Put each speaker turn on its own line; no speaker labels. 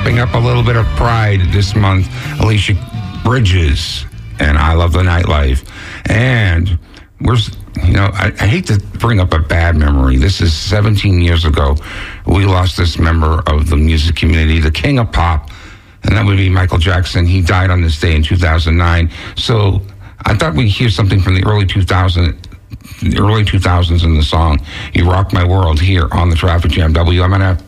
wrapping up a little bit of Pride this month. Alicia Bridges and I Love the Nightlife. And I hate to bring up a bad memory. This is 17 years ago. We lost this member of the music community, the king of pop, and that would be Michael Jackson. He died on this day in 2009. So I thought we'd hear something from the early 2000s in the song "You Rock My World" here on the Traffic Jam, WMNF.